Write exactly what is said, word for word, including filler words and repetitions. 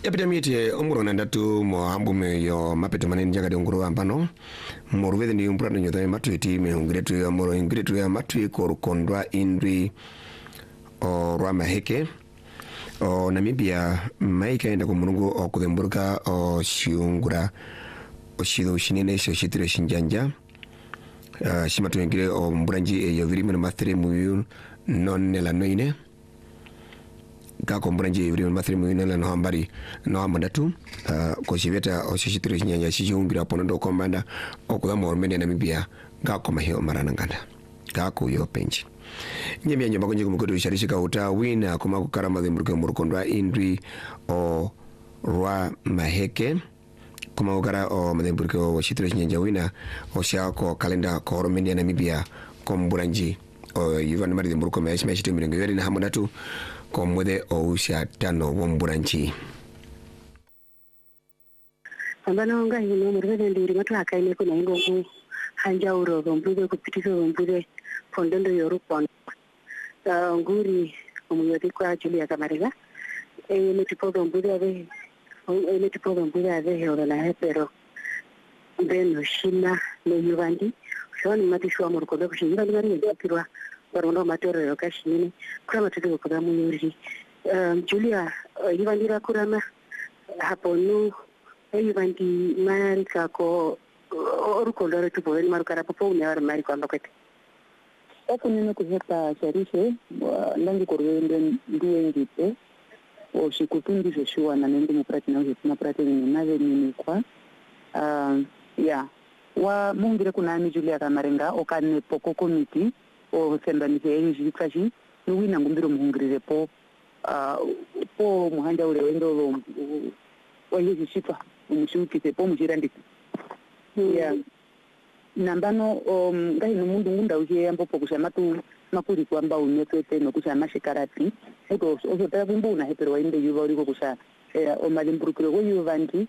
Epidemiete omuro na ndatu mo ambume yo mapeto maneni jaga de nguru ambano moru vede ni umprano nyoto ya matu iti me ungretu ya moro ingretu ya matu koru kondwa indri o rama heke o Namibia maika enda kumurungu o kudemburka o shiungura o shido shinene sho shitire shinjanja uh, shimatu ngire o mburanji e yo virimu na mathiri muyu non nela noine ka kombranje ibri mathri mu ina no hambari no amandatu uh, ko shiveta o shishitire nyanya shishungira ponondo kombanda okuda mo mene Namibia ga koma hiyo marana nganda ga ku yo penji nyemya nyamba konje kumukodo sharishika uta wina kuma kukarama dhimruke murukondwa indri o rwa maheke kuma ukara o madhimruke o shitire nyanja wina o shako kalenda ko romenia Namibia komburanji o yuvan mari dhimruko mesh mesh timirengo yeri na hamandatu komwede o usha tano womburanchi ambano nga hino murwede ndiri matu akaine kuna ingo ku hanja uro gombude kupitiso gombude fondondo yorupon uh, nguri omuyoti kwa Julia Kamarega e metipo gombude ave e metipo gombude ave hero na hepero beno shina no yuvandi shoni matishwa murukodo kushinga ngari yakirwa barondo matoro yokashini kama tuko kwa muyuri um, Julia uh, yivandira kurama hapo nu yivandi marika ko orukondo retu boni marukara popo unyara mari kwa mbakete oko nene kuheta sharishe ndangi korwende ndiye ngite o shikutundi joshua na nende muprati na ujetina prati ni nave nini kwa um, ya wa mungire kunani Julia Kamarenga okane poko komiti o senda ni yeye jikaji ni wina ngumbiro muhungirire po uh, po muhanja ule wendo lo wa yezi shifa umushuki po mujirandi mm. ya nambano um, ngai no mundu ngunda uje ambo pokusha tu makuri kwamba unyetete no kusha shikarati eto ozo tabumbu na hepero inde yuva liko kusha eh, o malimburukiro go yuvandi